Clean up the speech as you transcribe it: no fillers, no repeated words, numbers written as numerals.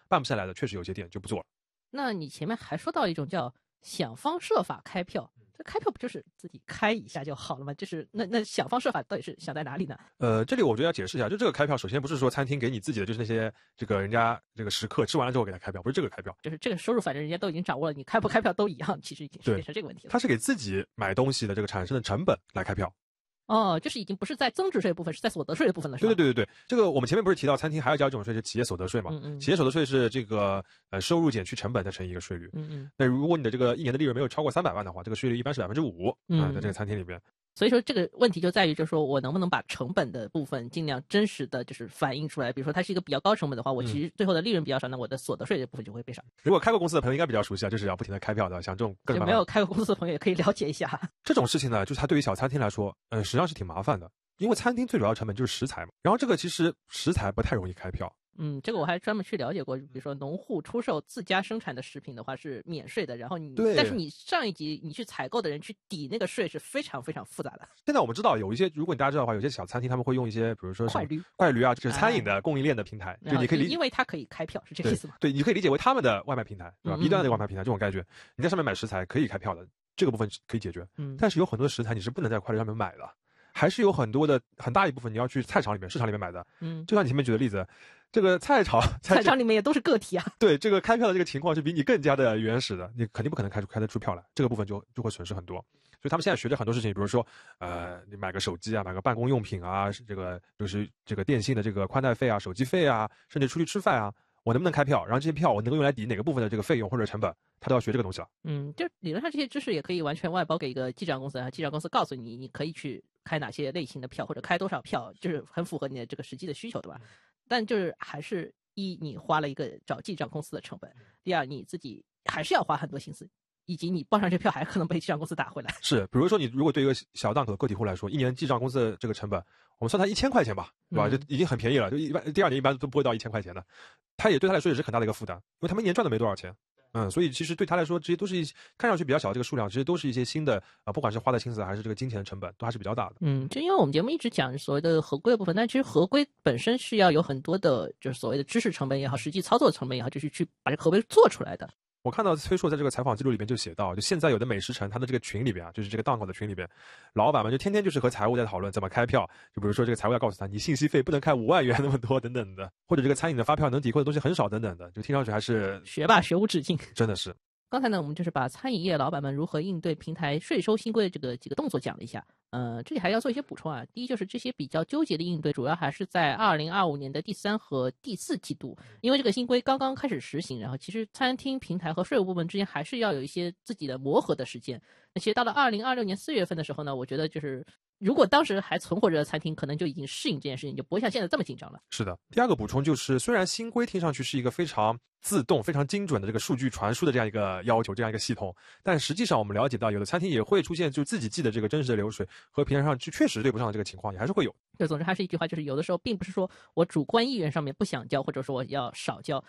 办不下来的，确实有些店就不做了。 那你前面还说到一种叫想方设法开票，这开票不就是自己开一下就好了吗？就是那想方设法到底是想在哪里呢？ 这里我觉得要解释一下，就这个开票，首先不是说餐厅给你自己的，就是那些这个人家这个食客吃完了之后给他开票，不是这个开票， 就是这个收入反正人家都已经掌握了，你开不开票都一样，其实已经是变成这个问题了。 他是给自己买东西的这个产生的成本来开票。 哦，就是已经不是在增值税部分，是在所得税的部分了，是吧？ 对，这个我们前面不是提到餐厅还要交一种税是企业所得税嘛？企业所得税是这个收入减去成本再乘以一个税率。那如果你的这个一年的利润没有超过300万的话，这个税率一般是5%在这个餐厅里边。 所以说这个问题就在于，就是说我能不能把成本的部分尽量真实的就是反映出来。比如说它是一个比较高成本的话，我其实最后的利润比较少，那我的所得税的部分就会变少。 如果开过公司的朋友应该比较熟悉啊，就是要不停的开票的，像这种各种就没有开过公司的朋友也可以了解一下。 这种事情呢，就是它对于小餐厅来说，实际上是挺麻烦的，因为餐厅最主要成本就是食材嘛，然后这个其实食材不太容易开票。 这个我还专门去了解过，比如说农户出售自家生产的食品的话是免税的，然后但是你上一级你去采购的人去抵那个税是非常非常复杂的。 现在我们知道有一些，如果大家知道的话，有些小餐厅他们会用一些，比如说快驴啊，就是餐饮的供应链的平台，就你可以因为它可以开票，是这个意思吗？ 对，你可以理解为他们的外卖平台，对吧？B端的外卖平台这种感觉，你在上面买食材可以开票的，这个部分可以解决。但是有很多的食材你是不能在快驴上面买的，还是有很大一部分你要去菜场里面、市场里面买的。就像你前面举的例子。这个菜场里面也都是个体啊。 对，这个开票的这个情况是比你更加的原始的，你肯定不可能开得出票来，这个部分就会损失很多。所以他们现在学着很多事情，比如说，你买个手机啊，买个办公用品啊，这个就是这个电信的这个宽带费啊、手机费啊，甚至出去吃饭啊，我能不能开票？然后这些票我能够用来抵哪个部分的这个费用或者成本，他都要学这个东西了。 就理论上这些知识也可以完全外包给一个记账公司，然后记账公司告诉你，你可以去开哪些类型的票，或者开多少票，就是很符合你的这个实际的需求，对吧？但就是还是你花了一个找记账公司的成本，第二你自己还是要花很多心思，以及你报上这票还可能被记账公司打回来。 是，比如说你如果对一个小档口的个体户来说，一年记账公司的这个成本，我们算它1000块钱吧，对吧？就已经很便宜了，就第二年一般都不会到1000块钱的，他也对他来说也是很大的一个负担，因为他们一年赚的没多少钱。所以其实对他来说，这些都是看上去比较小的这个数量，其实都是一些新的不管是花的心思还是这个金钱的成本，都还是比较大的。 就因为我们节目一直讲所谓的合规的部分，但其实合规本身是要有很多的，就是所谓的知识成本也好，实际操作成本也好，就是去把这个合规做出来的。 我看到崔硕在这个采访记录里边就写到，就现在有的美食城，他的这个群里边啊，就是这个档口的群里边，老板们就天天就是和财务在讨论怎么开票，就比如说这个财务要告诉他，你信息费不能开5万元那么多等等的，或者这个餐饮的发票能抵扣的东西很少等等的，就听上去还是学吧，学无止境， 真的是。 刚才呢，我们就是把餐饮业老板们如何应对平台税收新规的这个几个动作讲了一下。这里还要做一些补充啊。第一就是这些比较纠结的应对，主要还是在2025年的第3和第4季度，因为这个新规刚刚开始实行，然后其实餐厅平台和税务部门之间还是要有一些自己的磨合的时间。那其实到了2026年4月份的时候呢，我觉得就是如果当时还存活着的餐厅，可能就已经适应这件事情，就不会像现在这么紧张了。 是的。第二个补充就是，虽然新规听上去是一个非常自动、非常精准的这个数据传输的这样一个要求、这样一个系统，但实际上我们了解到，有的餐厅也会出现就自己记的这个真实的流水和平台上确实对不上的这个情况，也还是会有。 就总之还是一句话，就是有的时候并不是说我主观意愿上面不想交，或者说我要少交，